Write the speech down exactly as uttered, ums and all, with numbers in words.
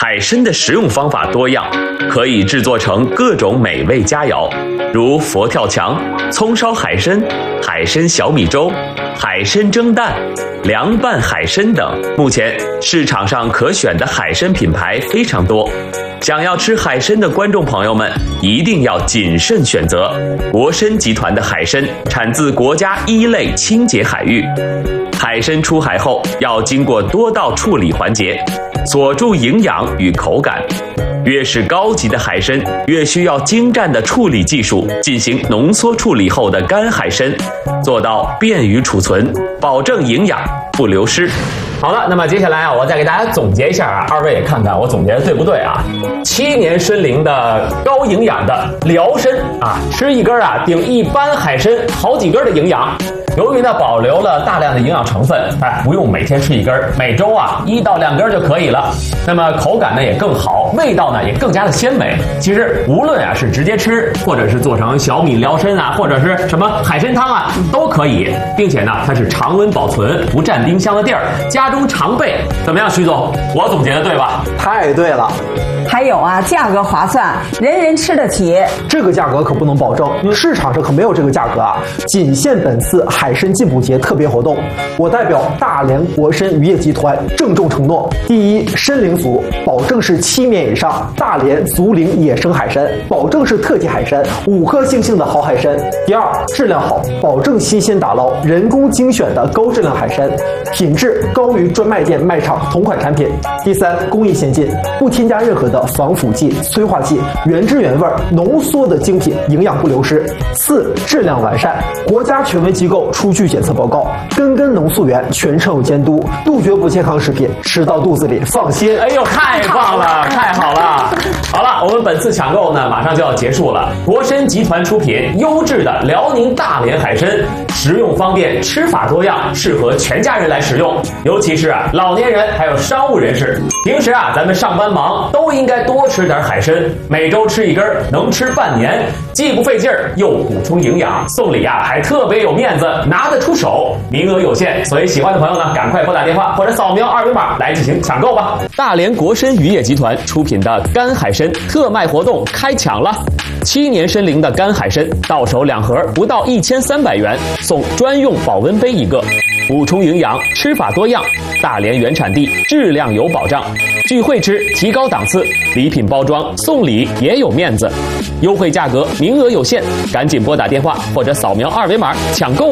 海参的食用方法多样，可以制作成各种美味佳肴，如佛跳墙、葱烧海参、海参小米粥、海参蒸蛋、凉拌海参等。目前市场上可选的海参品牌非常多，想要吃海参的观众朋友们一定要谨慎选择。国参集团的海参产自国家一类清洁海域，海参出海后要经过多道处理环节，锁住营养与口感。越是高级的海参，越需要精湛的处理技术进行浓缩处理后的干海参，做到便于储存，保证营养不流失。 好了，那么接下来啊，我再给大家总结一下啊，二位也看看我总结的对不对啊？七年参龄的高营养的辽参啊，吃一根啊顶一般海参好几根的营养。由于呢保留了大量的营养成分，哎，不用每天吃一根，每周啊一到两根就可以了。那么口感呢也更好，味道呢也更加的鲜美。其实无论啊是直接吃，或者是做成小米辽参啊，或者是什么海参汤啊，都可以，并且呢它是常温保存，不占冰箱的地儿，家中常备。怎么样，徐总？我总结的对吧？ 太对了。 还有啊，价格划算，人人吃得起。 这个价格可不能保证，市场上可没有这个价格啊，仅限本次海参进补节特别活动。我代表大连国参渔业集团郑重承诺：第一，参龄组保证是七年以上大连足龄野生海参，保证是特级海参，五颗星星的好海参；第二，质量好，保证新鲜打捞，人工精选的高质量海参，品质高于专卖店卖场同款产品；第三，工艺先进，不添加任何的防腐剂、催化剂，原汁原味浓缩的精品，营养不流失；四，质量完善，国家权威机构出具检测报告，根根农溯源全程有监督，杜绝不健康食品吃到肚子里放心。 哎呦，太棒了，太好了！好了，我们本次抢购呢马上就要结束了。国参集团出品优质的辽宁大连海参，食用方便，吃法多样，适合全家人来食用，尤其是啊老年人还有商务人士。平时啊咱们上班忙，都应该多吃点海参，每周吃一根，能吃半年，既不费劲儿，又补充营养，送礼啊还特别有面子，拿得出手。名额有限，所以喜欢的朋友呢，赶快拨打电话或者扫描二维码来进行抢购吧。大连国参渔业集团出品的干海参特卖活动开抢了，七年参龄的干海参到手两盒，不到一千三百元，送专用保温杯一个。补充营养，吃法多样，大连原产地，质量有保障。聚会吃，提高档次，礼品包装送礼也有面子。优惠价格，名额有限，赶紧拨打电话或者扫描二维码抢购吧。